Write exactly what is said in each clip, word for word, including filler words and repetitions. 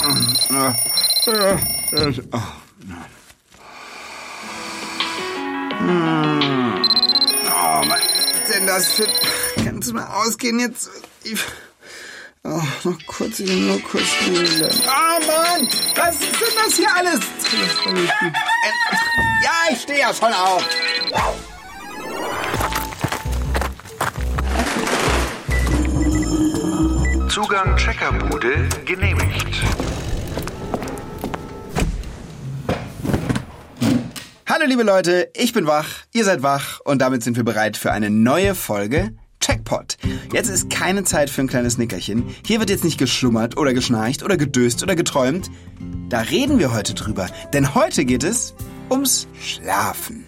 Oh, was ist denn das für... Kannst du mal ausgehen jetzt? Ich... Oh, noch kurz, ich will nur kurz spielen. Oh Mann, was ist denn das hier alles? Ja, ich stehe ja schon auf. Zugang Checkerbude genehmigt. Hallo liebe Leute, ich bin wach, ihr seid wach und damit sind wir bereit für eine neue Folge Checkpot. Jetzt ist keine Zeit für ein kleines Nickerchen. Hier wird jetzt nicht geschlummert oder geschnarcht oder gedöst oder geträumt. Da reden wir heute drüber, denn heute geht es ums Schlafen.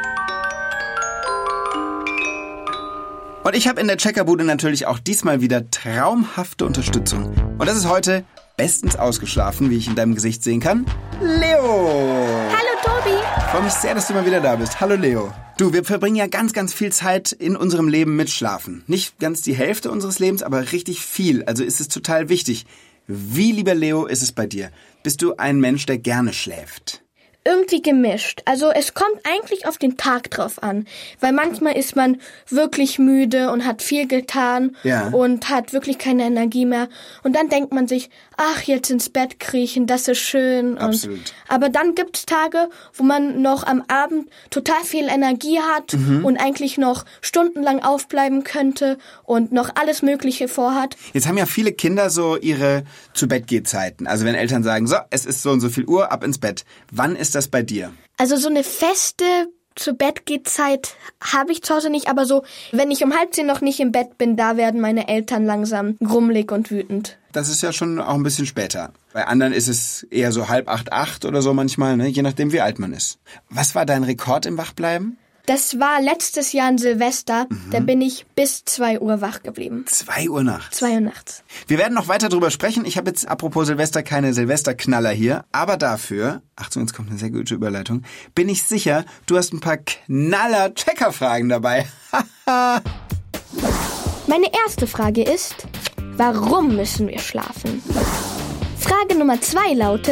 Und ich habe in der Checkerbude natürlich auch diesmal wieder traumhafte Unterstützung. Und das ist heute bestens ausgeschlafen, wie ich in deinem Gesicht sehen kann, Leo. Hallo Tobi. Ich freue mich sehr, dass du mal wieder da bist. Hallo Leo. Du, wir verbringen ja ganz, ganz viel Zeit in unserem Leben mit Schlafen. Nicht ganz die Hälfte unseres Lebens, aber richtig viel. Also ist es total wichtig. Wie, lieber Leo, ist es bei dir? Bist du ein Mensch, der gerne schläft? Irgendwie gemischt. Also es kommt eigentlich auf den Tag drauf an. Weil manchmal ist man wirklich müde und hat viel getan ja. und hat wirklich keine Energie mehr. Und dann denkt man sich, ach, jetzt ins Bett kriechen, das ist schön. Absolut. Und, aber dann gibt's Tage, wo man noch am Abend total viel Energie hat mhm. und eigentlich noch stundenlang aufbleiben könnte und noch alles Mögliche vorhat. Jetzt haben ja viele Kinder so ihre Zu-Bett-Geh-Zeiten. Also wenn Eltern sagen, so, es ist so und so viel Uhr, ab ins Bett. Wann ist das bei dir? Also so eine feste Zu-Bett-Geh-Zeit habe ich zu Hause nicht, aber so, wenn ich um halb zehn noch nicht im Bett bin, da werden meine Eltern langsam grummelig und wütend. Das ist ja schon auch ein bisschen später. Bei anderen ist es eher so halb acht, acht oder so manchmal, ne? Je nachdem, wie alt man ist. Was war dein Rekord im Wachbleiben? Das war letztes Jahr an Silvester. Mhm. Da bin ich bis zwei Uhr wach geblieben. Zwei Uhr nachts? Zwei Uhr nachts. Wir werden noch weiter drüber sprechen. Ich habe jetzt, apropos Silvester, keine Silvesterknaller hier. Aber dafür, Achtung, jetzt kommt eine sehr gute Überleitung, bin ich sicher, du hast ein paar Knaller-Checker-Fragen dabei. Meine erste Frage ist, warum müssen wir schlafen? Frage Nummer zwei lautet,